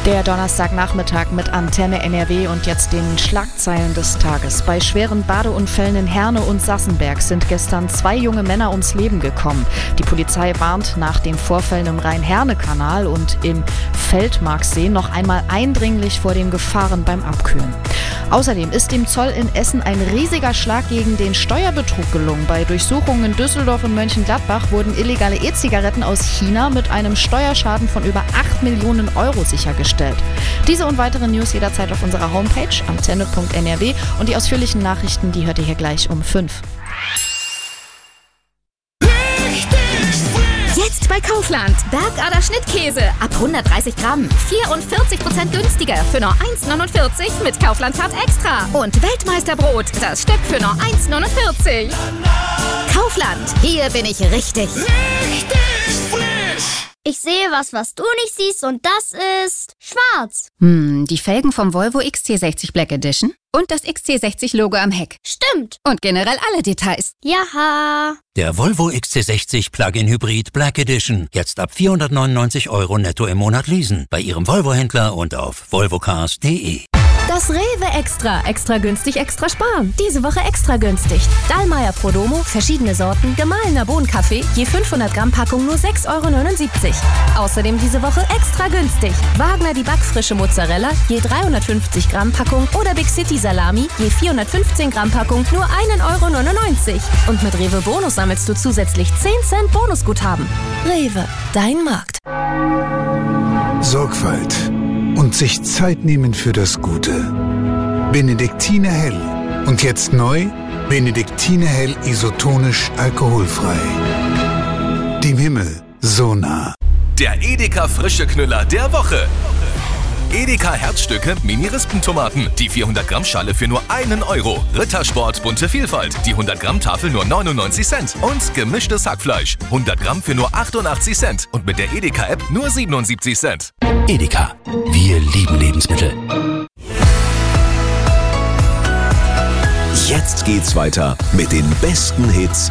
Der Donnerstagnachmittag mit Antenne NRW und jetzt den Schlagzeilen des Tages. Bei schweren Badeunfällen in Herne und Sassenberg sind gestern 2 junge Männer ums Leben gekommen. Die Polizei warnt nach den Vorfällen im Rhein-Herne-Kanal und im Feldmarksee noch einmal eindringlich vor den Gefahren beim Abkühlen. Außerdem ist dem Zoll in Essen ein riesiger Schlag gegen den Steuerbetrug gelungen. Bei Durchsuchungen in Düsseldorf und Mönchengladbach wurden illegale E-Zigaretten aus China mit einem Steuerschaden von über 8 Millionen Euro sichergestellt. Diese und weitere News jederzeit auf unserer Homepage antenne.nrw und die ausführlichen Nachrichten, die hört ihr hier gleich um 5. Jetzt bei Kaufland. Bergader Schnittkäse ab 130 Gramm. 44% günstiger für nur 1,49 mit Kaufland-Card Extra. Und Weltmeisterbrot, das Stück für nur 1,49. Kaufland, hier bin ich richtig. Ich sehe was du nicht siehst und das ist schwarz. Die Felgen vom Volvo XC60 Black Edition und das XC60-Logo am Heck. Stimmt. Und generell alle Details. Jaha. Der Volvo XC60 Plug-in Hybrid Black Edition. Jetzt ab 499 € netto im Monat leasen. Bei Ihrem Volvo-Händler und auf volvocars.de. Das Rewe Extra günstig, extra sparen. Diese Woche extra günstig. Dallmayr Prodomo, verschiedene Sorten, gemahlener Bohnenkaffee, je 500 Gramm Packung nur 6,79 €. Außerdem diese Woche extra günstig. Wagner die backfrische Mozzarella, je 350 Gramm Packung oder Big City Salami, je 415 Gramm Packung nur 1,99 €. Und mit Rewe Bonus sammelst du zusätzlich 10 Cent Bonusguthaben. Rewe, dein Markt. Sorgfalt und sich Zeit nehmen für das Gute. Benediktiner Hell. Und jetzt neu, Benediktiner Hell isotonisch alkoholfrei. Dem Himmel so nah. Der Edeka frische Knüller der Woche. Edeka Herzstücke Mini-Rispentomaten. Die 400 Gramm Schale für nur 1 €. Rittersport bunte Vielfalt. Die 100 Gramm Tafel nur 99 Cent. Und gemischtes Hackfleisch. 100 Gramm für nur 88 Cent. Und mit der Edeka-App nur 77 Cent. Edeka. Wir lieben Lebensmittel. Jetzt geht's weiter mit den besten Hits